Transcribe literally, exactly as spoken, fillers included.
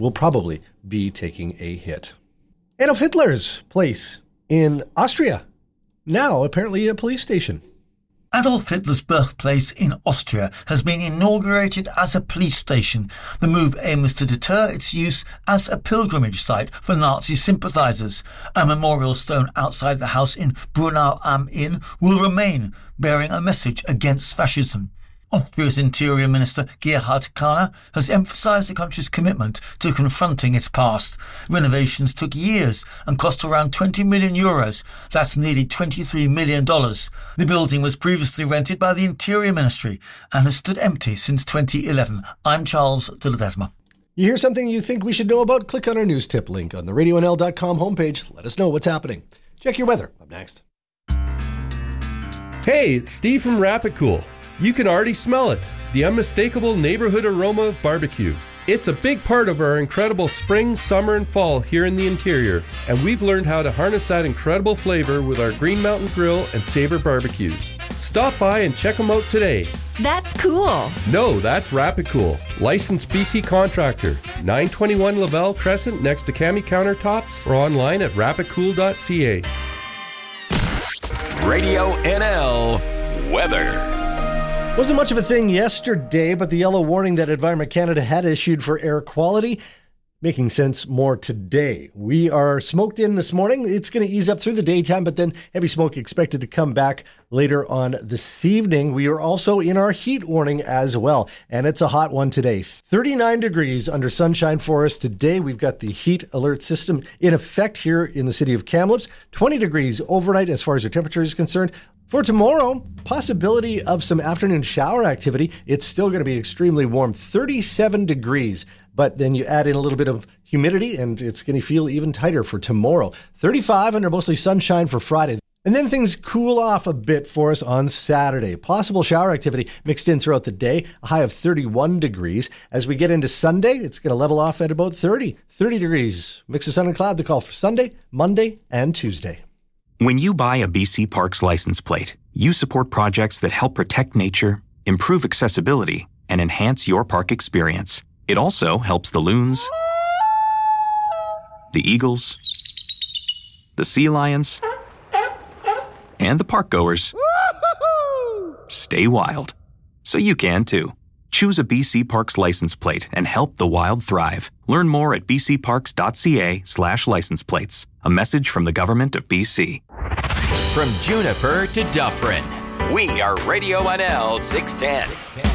will probably be taking a hit. Adolf Hitler's place in Austria, now apparently a police station. Adolf Hitler's birthplace in Austria has been inaugurated as a police station. The move aims to deter its use as a pilgrimage site for Nazi sympathisers. A memorial stone outside the house in Brunau am Inn will remain, bearing a message against fascism. Austria's Interior Minister Gerhard Kahner has emphasised the country's commitment to confronting its past. Renovations took years and cost around twenty million euros. That's nearly twenty-three million dollars. The building was previously rented by the Interior Ministry and has stood empty since twenty eleven. I'm Charles de Ledesma. You hear something you think we should know about? Click on our news tip link on the radio n l dot com homepage. Let us know what's happening. Check your weather up next. Hey, it's Steve from Rapid Cool. You can already smell it, the unmistakable neighborhood aroma of barbecue. It's a big part of our incredible spring, summer, and fall here in the interior, and we've learned how to harness that incredible flavor with our Green Mountain Grill and Sabre barbecues. Stop by and check them out today. That's cool. No, that's Rapid Cool. Licensed B C contractor. nine twenty-one Lavelle Crescent next to Cami Countertops or online at rapid cool dot c a. Radio N L weather. Wasn't much of a thing yesterday, but the yellow warning that Environment Canada had issued for air quality making sense more today. We are smoked in this morning. It's going to ease up through the daytime, but then heavy smoke expected to come back later on this evening. We are also in our heat warning as well, and it's a hot one today. thirty-nine degrees under sunshine for us today. We've got the heat alert system in effect here in the city of Kamloops. twenty degrees overnight as far as your temperature is concerned. For tomorrow, possibility of some afternoon shower activity. It's still going to be extremely warm, thirty-seven degrees. But then you add in a little bit of humidity and it's going to feel even tighter for tomorrow. thirty-five under mostly sunshine for Friday. And then things cool off a bit for us on Saturday. Possible shower activity mixed in throughout the day, a high of thirty-one degrees. As we get into Sunday, it's going to level off at about thirty. thirty degrees. Mix of sun and cloud, the call for Sunday, Monday, and Tuesday. When you buy a B C Parks license plate, you support projects that help protect nature, improve accessibility, and enhance your park experience. It also helps the loons, the eagles, the sea lions, and the park goers stay wild. So you can too. Choose a B C Parks license plate and help the wild thrive. Learn more at b c parks dot c a slash license plates. A message from the Government of B C. From Juniper to Dufferin, we are Radio N L six ten.